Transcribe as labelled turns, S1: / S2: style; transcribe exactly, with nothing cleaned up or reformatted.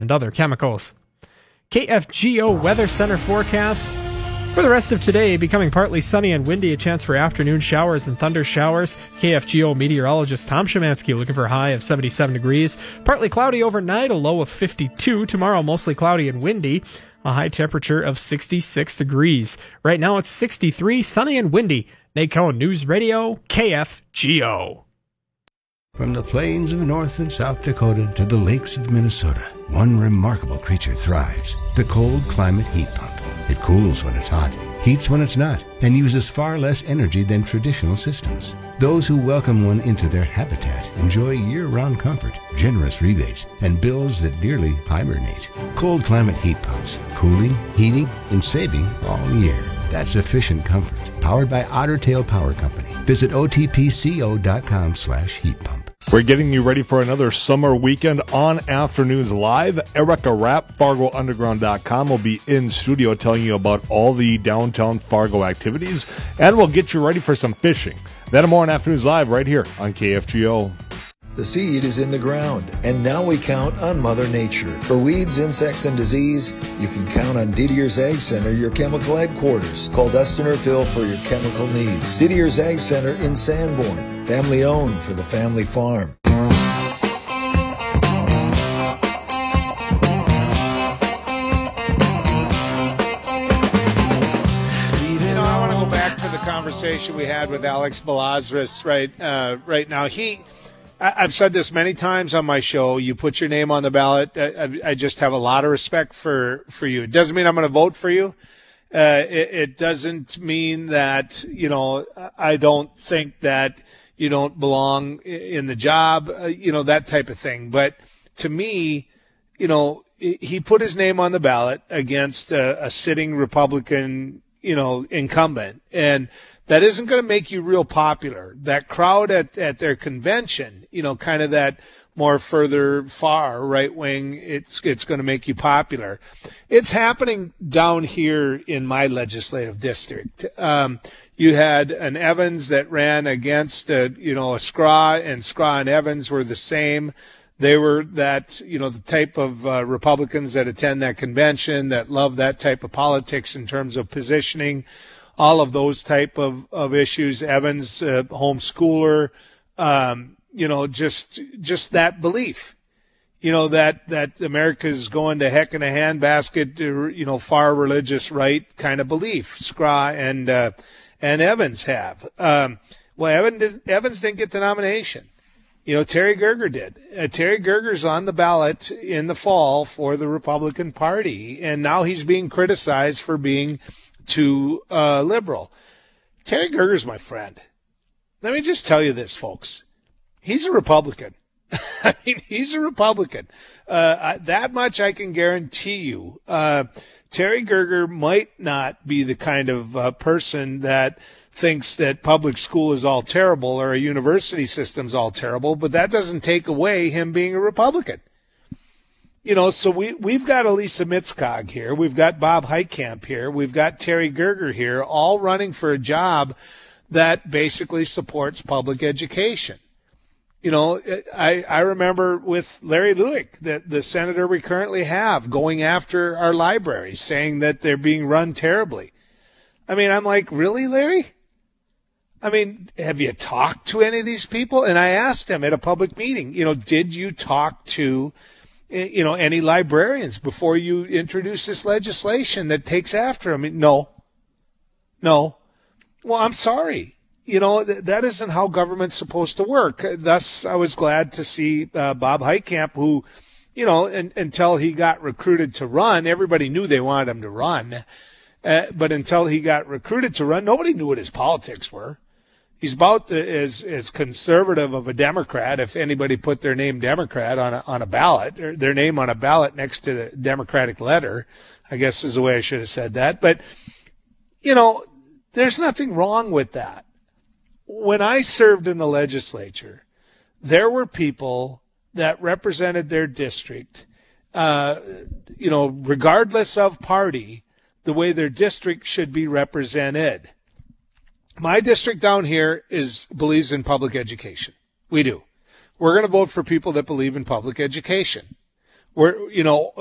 S1: and other chemicals. K F G O Weather Center forecast. For the rest of today, becoming partly sunny and windy, a chance for afternoon showers and thunder showers. K F G O meteorologist Tom Szymanski looking for a high of seventy-seven degrees. Partly cloudy overnight, a low of fifty-two. Tomorrow, mostly cloudy and windy, a high temperature of sixty-six degrees. Right now, it's sixty-three, sunny and windy. Nate Cohn News Radio, K F G O.
S2: From the plains of North and South Dakota to the lakes of Minnesota, one remarkable creature thrives, the cold climate heat pump. It cools when it's hot, heats when it's not, and uses far less energy than traditional systems. Those who welcome one into their habitat enjoy year-round comfort, generous rebates, and bills that nearly hibernate. Cold climate heat pumps, cooling, heating, and saving all year. That's efficient comfort. Powered by Otter Tail Power Company. Visit O T P C O dot com slash heat pump.
S3: We're getting you ready for another summer weekend on Afternoons Live. Erica Rapp, Fargo Underground dot com, will be in studio telling you about all the downtown Fargo activities, and we'll get you ready for some fishing. Then more on Afternoons Live right here on K F G O.
S4: The seed is in the ground, and now we count on Mother Nature. For weeds, insects, and disease, you can count on Didier's Ag Center, your chemical headquarters. Call Dustin or Phil for your chemical needs. Didier's Ag Center in Sanborn, family owned for the family farm.
S5: You know, I want to go back to the conversation we had with Alex Balazras right, uh, right now. He... I've said this many times on my show. You put your name on the ballot. I, I just have a lot of respect for, for you. It doesn't mean I'm going to vote for you. Uh, it, it doesn't mean that, you know, I don't think that you don't belong in the job, uh, you know, that type of thing. But to me, you know, he put his name on the ballot against a, a sitting Republican, you know, incumbent. And that isn't going to make you real popular. That crowd at, at their convention, you know, kind of that more further far right wing, it's, it's going to make you popular. It's happening down here in my legislative district. Um, you had an Evans that ran against, a, you know, a Scraw, and Scraw and Evans were the same. They were that, you know, the type of uh, Republicans that attend that convention, that love that type of politics in terms of positioning. All of those type of, of issues. Evans, uh, homeschooler, um, you know, just just that belief, you know, that that America's going to heck in a handbasket, you know, far religious right kind of belief. Scraw and uh, and Evans have. Um, well, Evans Evans didn't get the nomination. You know, Terry Gerger did. Uh, Terry Gerger's on the ballot in the fall for the Republican Party, and now he's being criticized for being too uh, liberal. Terry Gerger's my friend. Let me just tell you this, folks. He's a Republican. I mean, he's a Republican. Uh, I, that much I can guarantee you. Uh, Terry Gerger might not be the kind of uh, person that thinks that public school is all terrible or a university system's all terrible, but that doesn't take away him being a Republican. You know, so we, we've got Elisa Mitskog here. We've got Bob Heitkamp here. We've got Terry Gerger here, all running for a job that basically supports public education. You know, I, I remember with Larry Lueck, the, the senator we currently have, going after our libraries, saying that they're being run terribly. I mean, I'm like, really, Larry? I mean, have you talked to any of these people? And I asked him at a public meeting, you know, did you talk to you know, any librarians before you introduce this legislation that takes after them? No. No. Well, I'm sorry. You know, th- that isn't how government's supposed to work. Thus, I was glad to see uh, Bob Heitkamp, who, you know, in, until he got recruited to run, everybody knew they wanted him to run. Uh, but until he got recruited to run, nobody knew what his politics were. He's about the, as as conservative of a Democrat, if anybody put their name Democrat on a, on a ballot, or their name on a ballot next to the Democratic letter, I guess is the way I should have said that. But, you know, there's nothing wrong with that. When I served in the legislature, there were people that represented their district, uh, you know, regardless of party, the way their district should be represented. My district down here is believes in public education. We do. We're going to vote for people that believe in public education. we're, you know,